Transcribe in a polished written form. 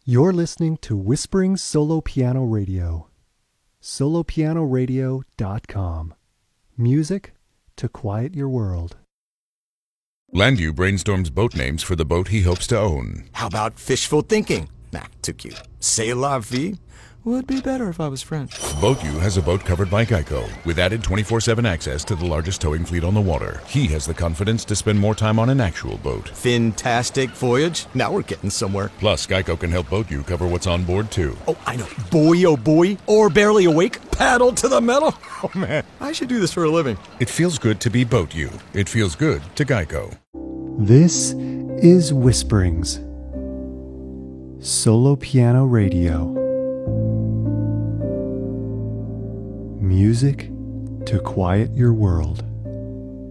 You're listening to Whispering Solo Piano Radio. solopianoradio.com. Music to quiet your world. Landu brainstorms boat names for the boat he hopes to own. How about fishful thinking? Nah, too cute. C'est la vie would be better if I was French. BoatU has a boat covered by Geico, with added 24/7 access to the largest towing fleet on the water. He has the confidence to spend more time on an actual boat. Fantastic voyage. Now we're getting somewhere. Plus, Geico can help BoatU cover what's on board, too. Oh, I know. Buoy, oh buoy, or barely awake, paddle to the metal. Oh, man, I should do this for a living. It feels good to be BoatU. It feels good to Geico. This is Whisperings. Solo Piano Radio. Music to quiet your world.